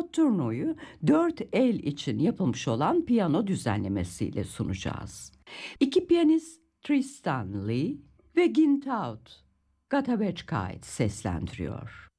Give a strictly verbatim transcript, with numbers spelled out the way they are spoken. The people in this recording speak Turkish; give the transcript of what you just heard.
Notturno'yu dört el için yapılmış olan piyano düzenlemesiyle sunacağız. İki piyanist Tristan Lee ve Gintaut Gatavechkait seslendiriyor.